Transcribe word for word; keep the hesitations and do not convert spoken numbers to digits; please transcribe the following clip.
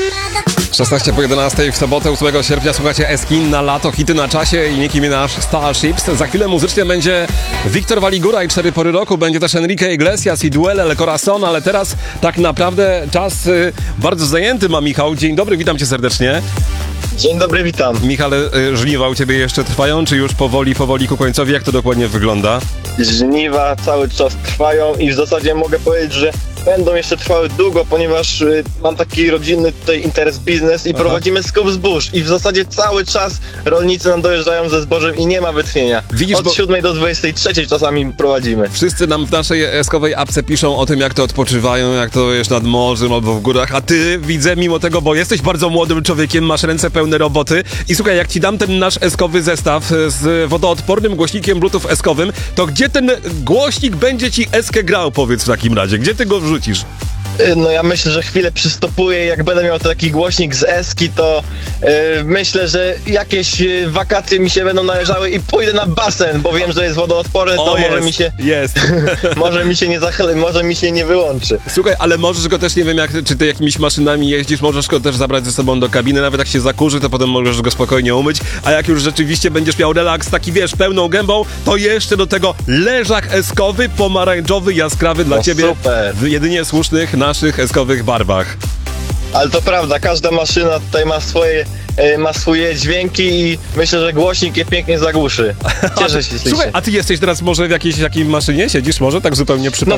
szesnaście po jedenastej w sobotę ósmego sierpnia słuchacie Eski na lato, hity na czasie i Nicki Minaj Starships. Za chwilę muzycznie będzie Wiktor Waligura i Cztery Pory Roku, będzie też Enrique Iglesias i Duele El Corazon, ale teraz tak naprawdę czas y, bardzo zajęty ma Michał. Dzień dobry, witam cię serdecznie. Dzień dobry, witam. Michale, y, żniwa u ciebie jeszcze trwają, czy już powoli, powoli ku końcowi? Jak to dokładnie wygląda? Żniwa cały czas trwają i w zasadzie mogę powiedzieć, że będą jeszcze trwały długo, ponieważ y, mam taki rodzinny tutaj interes biznes i Aha. prowadzimy skup zbóż i w zasadzie cały czas rolnicy nam dojeżdżają ze zbożem i nie ma wytchnienia. Widzisz, Od bo- siódmej do dwudziestej trzeciej czasami prowadzimy. Wszyscy nam w naszej eskowej apce piszą o tym, jak to odpoczywają, jak to jest nad morzem albo w górach, a ty, widzę, mimo tego, bo jesteś bardzo młodym człowiekiem, masz ręce pełne roboty i słuchaj, jak ci dam ten nasz eskowy zestaw z wodoodpornym głośnikiem bluetooth eskowym, to gdzie ten głośnik będzie ci eskę grał, powiedz w takim razie? Gdzie ty go wrzucisz? Y, No ja myślę, że chwilę przystopuję, jak będę miał taki głośnik z Eski, to y, myślę, że jakieś y, wakacje mi się będą należały i pójdę na basen, bo wiem, że jest wodoodporny, to O, może jest, mi się... jest. Może mi się nie zachyli, może mi się nie wyłączy. Słuchaj, ale możesz go też, nie wiem, jak, czy ty jakimiś maszynami jeździsz, możesz go też zabrać ze sobą do kabiny, nawet jak się zakurzy, to potem możesz go spokojnie umyć, a jak już rzeczywiście będziesz miał relaks taki, wiesz, pełną gębą, to jeszcze do tego leżak eskowy, pomarańczowy, jaskrawy dla No ciebie super. w jedynie słusznych naszych eskowych barwach. Ale to prawda, każda maszyna tutaj ma swoje, e, ma swoje dźwięki i myślę, że głośnik je pięknie zagłuszy. Cieszę się z tym. Słuchaj, a ty jesteś teraz może w jakiejś takiej maszynie, siedzisz może tak zupełnie przypadkowo?